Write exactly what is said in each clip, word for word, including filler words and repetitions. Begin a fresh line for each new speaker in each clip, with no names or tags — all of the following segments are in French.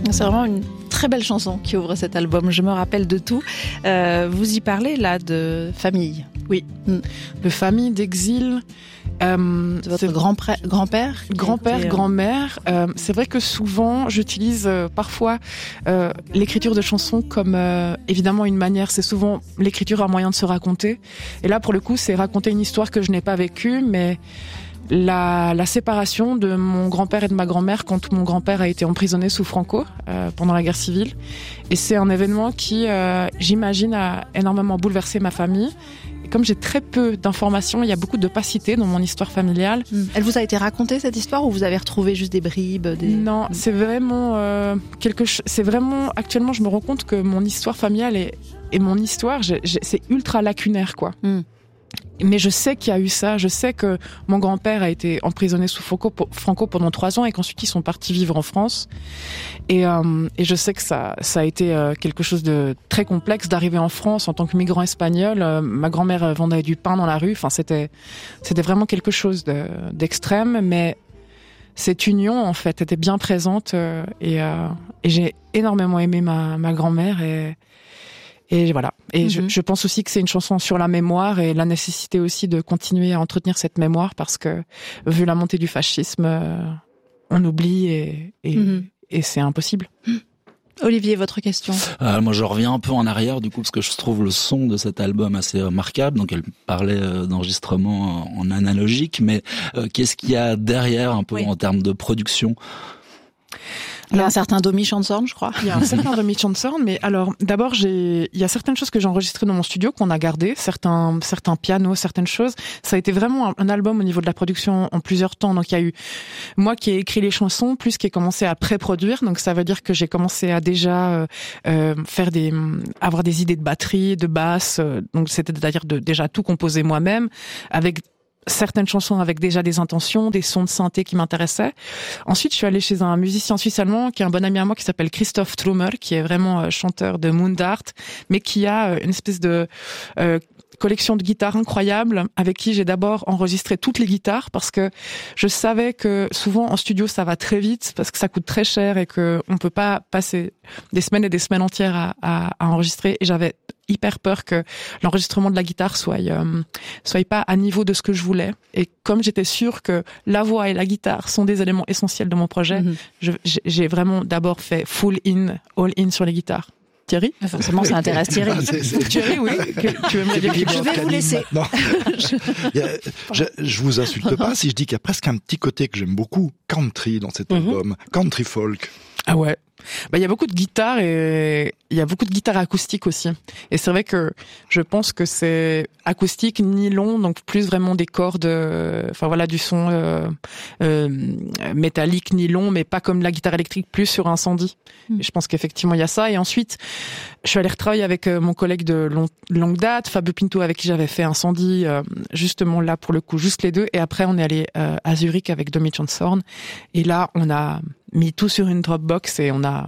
C'est vraiment une très belle chanson qui ouvre cet album. Je me rappelle de tout. Euh, vous y parlez là de famille.
Oui, mm. de famille, d'exil.
Euh, de votre grand-père, grand-père,
grand-père,
était...
grand-mère. Euh, c'est vrai que souvent, j'utilise euh, parfois euh, l'écriture de chansons comme euh, évidemment une manière. C'est souvent l'écriture un moyen de se raconter. Et là, pour le coup, c'est raconter une histoire que je n'ai pas vécue, mais la, la séparation de mon grand-père et de ma grand-mère quand mon grand-père a été emprisonné sous Franco euh, pendant la guerre civile. Et c'est un événement qui, euh, j'imagine, a énormément bouleversé ma famille. Comme j'ai très peu d'informations, il y a beaucoup d'opacité dans mon histoire familiale.
Elle vous a été racontée cette histoire ou vous avez retrouvé juste des bribes des...
Non, c'est vraiment euh, quelque chose. C'est vraiment actuellement, je me rends compte que mon histoire familiale et, et mon histoire, j'ai, j'ai, c'est ultra lacunaire, quoi. Mm. Mais je sais qu'il y a eu ça. Je sais que mon grand-père a été emprisonné sous Franco, Franco pendant trois ans et qu'ensuite ils sont partis vivre en France. Et, euh, et je sais que ça, ça a été euh, quelque chose de très complexe d'arriver en France en tant que migrant espagnol. Euh, ma grand-mère vendait du pain dans la rue. Enfin, c'était, c'était vraiment quelque chose de, d'extrême. Mais cette union, en fait, était bien présente euh, et, euh, et j'ai énormément aimé ma, ma grand-mère et Et voilà. Et mm-hmm. je, je pense aussi que c'est une chanson sur la mémoire et la nécessité aussi de continuer à entretenir cette mémoire parce que, vu la montée du fascisme, euh, on oublie et, et, mm-hmm. et c'est impossible.
Olivier, votre question.
Euh, moi, je reviens un peu en arrière, du coup, parce que je trouve le son de cet album assez remarquable. Donc, elle parlait euh, d'enregistrement en, en analogique, mais euh, qu'est-ce qu'il y a derrière, un peu oui. en termes de production ?
Il y a un certain Domi Chansorn, je crois.
Il y a un certain Domi Chansorn, mais alors, d'abord, j'ai, il y a certaines choses que j'ai enregistrées dans mon studio qu'on a gardées, certains, certains pianos, certaines choses. Ça a été vraiment un, un album au niveau de la production en plusieurs temps. Donc, il y a eu moi qui ai écrit les chansons, plus qui ai commencé à pré-produire. Donc, ça veut dire que j'ai commencé à déjà euh, euh, faire des, avoir des idées de batterie, de basse. Euh, donc, c'est-à-dire de déjà tout composer moi-même avec certaines chansons avec déjà des intentions, des sons de synthé qui m'intéressaient. Ensuite, je suis allée chez un musicien suisse-allemand qui est un bon ami à moi qui s'appelle Christoph Trummer, qui est vraiment euh, chanteur de Mundart, mais qui a euh, une espèce de euh, collection de guitares incroyable avec qui j'ai d'abord enregistré toutes les guitares parce que je savais que souvent en studio ça va très vite parce que ça coûte très cher et que on peut pas passer des semaines et des semaines entières à, à, à enregistrer et j'avais hyper peur que l'enregistrement de la guitare soit euh, soit pas à niveau de ce que je voulais et comme j'étais sûre que la voix et la guitare sont des éléments essentiels de mon projet, mm-hmm. je, j'ai vraiment d'abord fait full in, all in sur les guitares. Thierry,
forcément, ça intéresse Thierry.
Ah, c'est, c'est... Thierry, oui. Que, tu veux me dire quelque chose ?
Je vais vous laisser.
je... A, je, je vous insulte pas si je dis qu'il y a presque un petit côté que j'aime beaucoup, country dans cet mm-hmm. album, country folk.
Ah ouais. Bah, il y a beaucoup de guitares et il y a beaucoup de guitares acoustiques aussi. Et c'est vrai que je pense que c'est acoustique, nylon, donc plus vraiment des cordes, euh, enfin voilà, du son euh, euh, métallique, nylon, mais pas comme la guitare électrique, plus sur incendie. Mm. Et je pense qu'effectivement il y a ça. Et ensuite, je suis allée retravailler avec euh, mon collègue de long, longue date, Fabio Pinto, avec qui j'avais fait Incendie, euh, justement là pour le coup, juste les deux. Et après, on est allé euh, à Zurich avec Domi Chansorn. Et là, on a mis tout sur une Dropbox et on a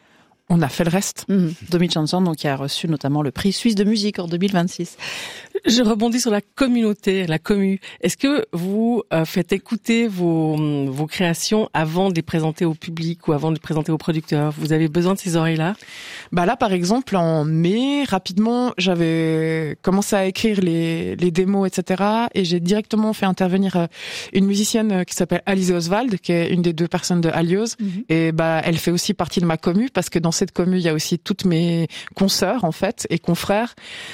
on a fait le reste.
Mmh. Domi Chansorn, donc, qui a reçu notamment le prix suisse de musique en deux mille vingt-six.
Je rebondis sur la communauté, la commu. Est-ce que vous euh, faites écouter vos, vos créations avant de les présenter au public ou avant de les présenter aux producteurs ? Vous avez besoin de ces oreilles-là ?
Bah là, par exemple, en mai, rapidement, j'avais commencé à écrire les, les démos, et cetera. Et j'ai directement fait intervenir une musicienne qui s'appelle Alizé Oswald, qui est une des deux personnes de Alios. Mmh. Et bah, elle fait aussi partie de ma commu, parce que dans cette commu, il y a aussi toutes mes consoeurs, en fait, et confrères.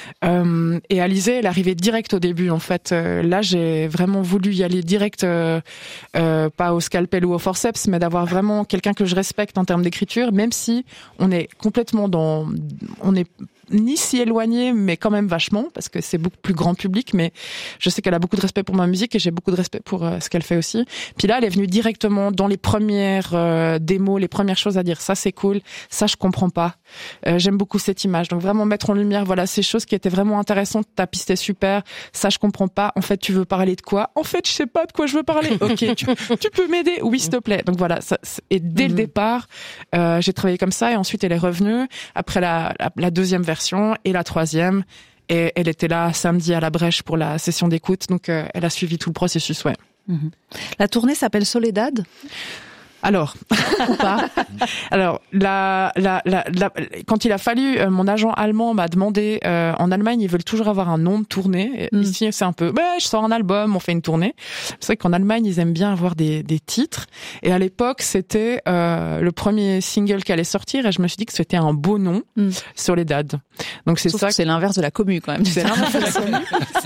Euh, et Alizé, elle arrivait direct au début, en fait. Euh, là, j'ai vraiment voulu y aller direct, euh, euh, pas au scalpel ou au forceps, mais d'avoir vraiment quelqu'un que je respecte en termes d'écriture, même si on est complètement dans, on est ni si éloigné, mais quand même vachement, parce que c'est beaucoup plus grand public, mais je sais qu'elle a beaucoup de respect pour ma musique et j'ai beaucoup de respect pour euh, ce qu'elle fait aussi. Puis là, elle est venue directement dans les premières euh, démos, les premières choses à dire, ça c'est cool, ça je comprends pas. Euh, j'aime beaucoup cette image. Donc vraiment mettre en lumière, voilà, ces choses qui étaient vraiment intéressantes, ta piste est super, ça je comprends pas, en fait tu veux parler de quoi ? En fait je sais pas de quoi je veux parler. Ok, tu, tu peux m'aider ? Oui, s'il te plaît. Donc voilà, ça, et dès mm-hmm. le départ, euh, j'ai travaillé comme ça et ensuite elle est revenue après la, la, la deuxième version et la troisième et elle était là samedi à la Brèche pour la session d'écoute donc euh, elle a suivi tout le processus. Ouais.
Mmh. La tournée s'appelle Soledad.
Alors,
ou pas?
Alors, la, la, la, la, quand il a fallu, euh, mon agent allemand m'a demandé, euh, en Allemagne, ils veulent toujours avoir un nom de tournée. Mm. Ici, c'est un peu, bah, je sors un album, on fait une tournée. C'est vrai qu'en Allemagne, ils aiment bien avoir des, des titres. Et à l'époque, c'était euh, le premier single qui allait sortir, et je me suis dit que c'était un beau nom, mm. Soledad. Donc c'est
Sauf
ça.
Que c'est l'inverse de la commu, quand même.
C'est l'inverse de la commu.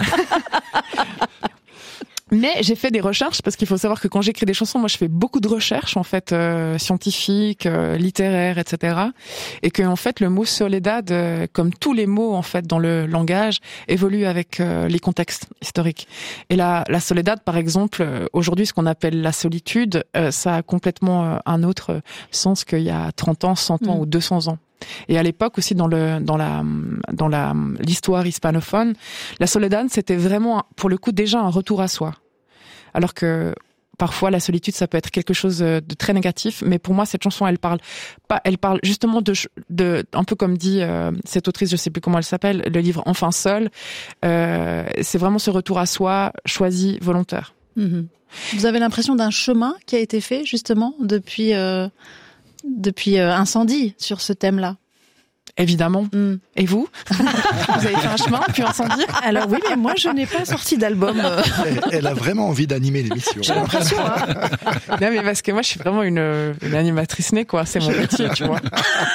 Mais j'ai fait des recherches parce qu'il faut savoir que quand j'écris des chansons, moi je fais beaucoup de recherches en fait euh, scientifiques, euh, littéraires, et cetera. Et que en fait le mot Soledad, euh, comme tous les mots en fait dans le langage, évolue avec euh, les contextes historiques. Et la, la Soledad, par exemple, euh, aujourd'hui ce qu'on appelle la solitude, euh, ça a complètement euh, un autre sens qu'il y a trente ans, cent ans mmh. ou deux cents ans. Et à l'époque aussi dans le dans la dans la l'histoire hispanophone, la Soledad c'était vraiment pour le coup déjà un retour à soi. Alors que parfois la solitude ça peut être quelque chose de très négatif, mais pour moi cette chanson elle parle pas elle parle justement de de un peu comme dit euh, cette autrice, je sais plus comment elle s'appelle, le livre Enfin seul, euh, c'est vraiment ce retour à soi choisi, volontaire.
Mmh. Vous avez l'impression d'un chemin qui a été fait justement depuis euh... depuis euh, Incendie sur ce thème-là?
Évidemment.
Mm.
Et vous? Vous avez fait un chemin, puis Incendie?
Alors oui, mais moi je n'ai pas sorti d'album.
Elle, elle a vraiment envie d'animer l'émission.
J'ai l'impression. Hein.
Non mais parce que moi je suis vraiment une, une animatrice née, quoi. C'est mon métier, tu vois.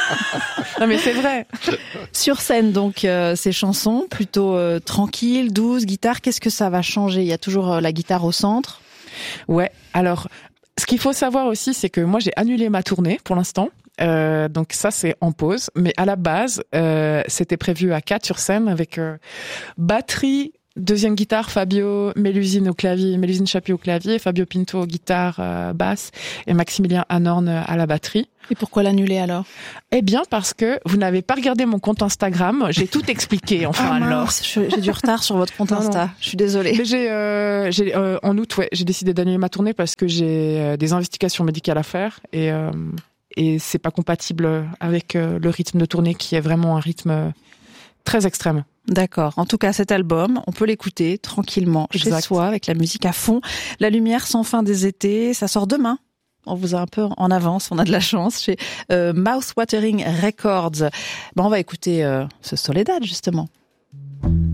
Non mais c'est vrai.
Sur scène donc euh, ces chansons plutôt euh, tranquilles, douces, guitare. Qu'est-ce que ça va changer? Il y a toujours euh, la guitare au centre.
Ouais. Alors. Ce qu'il faut savoir aussi, c'est que moi j'ai annulé ma tournée pour l'instant, euh, donc ça c'est en pause. Mais à la base, euh, c'était prévu à quatre sur scène avec euh, batterie, deuxième guitare, Fabio Mélusine au clavier, Mélusine Chapuis au clavier, Fabio Pinto guitare, euh, basse et Maximilien Anorn à la batterie.
Et pourquoi l'annuler alors?
Eh bien parce que vous n'avez pas regardé mon compte Instagram, j'ai tout expliqué enfin
ah
alors.
Mince, j'ai du retard sur votre compte Insta, je suis désolée.
Mais j'ai, euh, j'ai euh, en août, ouais, j'ai décidé d'annuler ma tournée parce que j'ai euh, des investigations médicales à faire et euh, et c'est pas compatible avec euh, le rythme de tournée qui est vraiment un rythme très extrême.
D'accord. En tout cas, cet album, on peut l'écouter tranquillement exact. Chez soi avec la musique à fond. La lumière sans fin des étés, ça sort demain. On vous a un peu en avance, on a de la chance chez euh, Mouthwatering Records. Ben, on va écouter euh, ce Soledad justement.